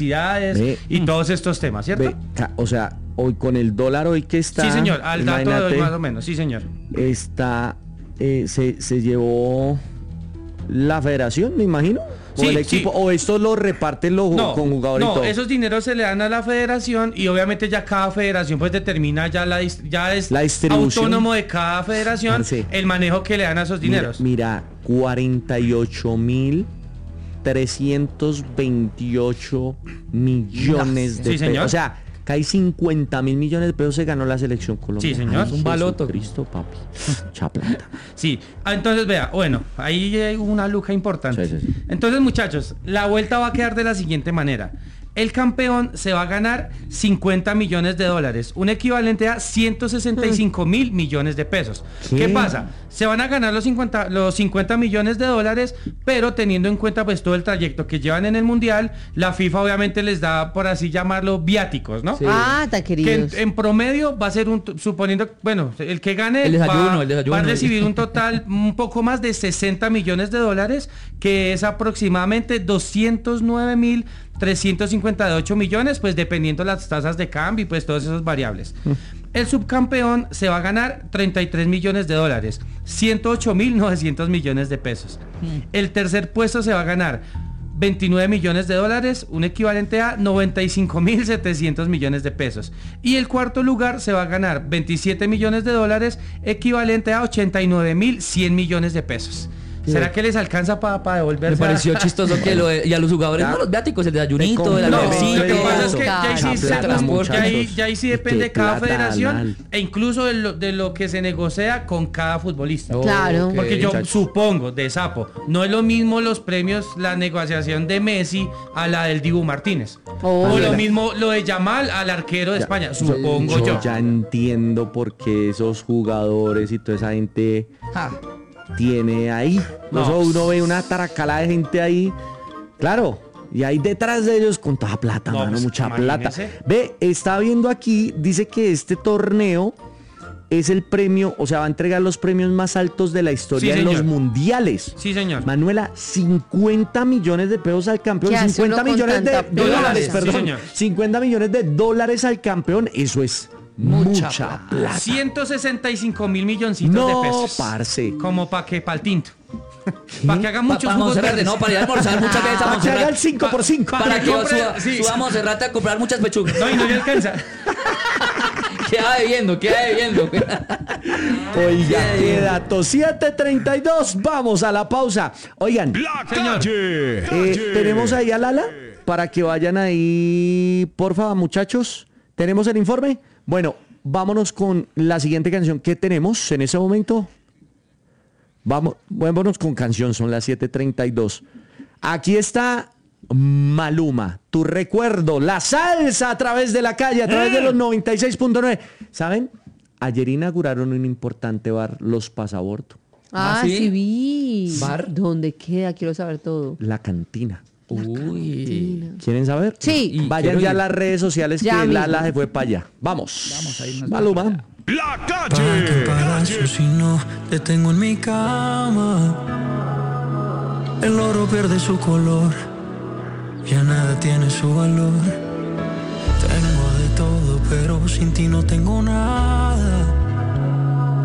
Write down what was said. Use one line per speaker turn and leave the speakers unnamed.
y todos estos temas, ¿cierto?
O sea, hoy con el dólar hoy que está...
Sí, señor, al dato de hoy más o menos, sí, señor.
Está, se llevó la federación, me imagino, o el equipo, o esto lo reparten con jugadores y todo.
Esos dineros se le dan a la federación y obviamente ya cada federación pues determina ya es
la distribución
autónomo de cada federación el manejo que le dan a esos dineros.
Mira 48.328 millones de pesos.
Señor.
O sea, casi 50.000 millones de pesos se ganó la selección colombiana.
Sí, señor.
Es un baloto. Cristo, papi. Mucha plata.
Sí, entonces vea, bueno, ahí hay una luja importante.
Sí.
Entonces, muchachos, la vuelta va a quedar de la siguiente manera. El campeón se va a ganar 50 millones de dólares, un equivalente a 165.000 millones de pesos. ¿Qué pasa? Se van a ganar los 50 millones de dólares, pero teniendo en cuenta pues todo el trayecto que llevan en el Mundial, la FIFA obviamente les da, por así llamarlo, viáticos, ¿no?
Sí. Tan queridos.
Que en promedio va a ser suponiendo, bueno, el que gane
el desayuno,
va a recibir un total un poco más de 60 millones de dólares, que es aproximadamente 209.358 millones, pues dependiendo las tasas de cambio y pues todas esas variables. El subcampeón se va a ganar 33 millones de dólares, 108.900 millones de pesos. El tercer puesto se va a ganar 29 millones de dólares, un equivalente a 95.700 millones de pesos. Y el cuarto lugar se va a ganar 27 millones de dólares, equivalente a 89.100 millones de pesos. ¿Será que les alcanza para devolverse?
Me pareció chistoso que y a los jugadores, no, los viáticos, el desayunito, el almuercito.
Lo que pasa es que ya ahí sí depende de cada federación e incluso de lo que se negocia con cada futbolista.
Claro.
Porque yo supongo, de sapo, no es lo mismo los premios, la negociación de Messi a la del Dibu Martínez. O lo mismo lo de Yamal al arquero de España, supongo yo.
Ya entiendo por qué esos jugadores y toda esa gente... tiene ahí, uno ve una taracala de gente ahí, claro, y ahí detrás de ellos con toda plata, mano, pues, mucha plata. Ve, está viendo aquí, dice que este torneo es el premio, o sea, va a entregar los premios más altos de la historia en los mundiales.
Sí, señor.
Manuela, 50 millones de pesos al campeón, 50 millones de dólares, perdón.
Sí, señor.
50 millones de dólares al campeón, eso es mucha plata.
165.000 milloncitos de pesos.
No, parce.
Como para el tinto. Para que haga muchos jugos
verdes. No, para ir a almorzar muchas veces a
Para que haga el
Montserrat.
5x5.
Para que suba a Montserrat a comprar muchas pechugas.
No, y no le alcanza.
Queda debiendo.
Oiga, qué dato. 7:32. Vamos a la pausa. Oigan, tenemos ahí a Lala para que vayan ahí, por favor, muchachos. ¿Tenemos el informe? Bueno, vámonos con la siguiente canción que tenemos en ese momento. Vámonos con canción, son las 7:32. Aquí está Maluma, Tu Recuerdo, la salsa a través de la calle, a través de los 96.9. ¿Saben? Ayer inauguraron un importante bar, Los Pasaborto.
Sí vi.
¿Bar?
¿Dónde queda? Quiero saber todo.
La Cantina.
Uy.
¿Quieren saber?
Sí.
Vayan ya a las redes sociales
ya
que
mismo.
Lala se fue para allá. Vamos a irnos. Maluma.
La calle. Si no te tengo en mi cama, el oro pierde su color, ya nada tiene su valor. Tengo de todo, pero sin ti no tengo nada.